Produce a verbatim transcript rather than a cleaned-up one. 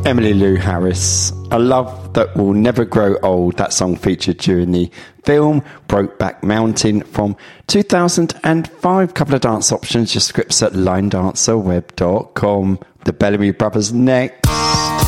Emmylou Lou Harris. A love that will never grow old. That song featured during the film Brokeback Mountain from two thousand five. Couple of dance options, your scripts at line dancer web dot com. The Bellamy Brothers next.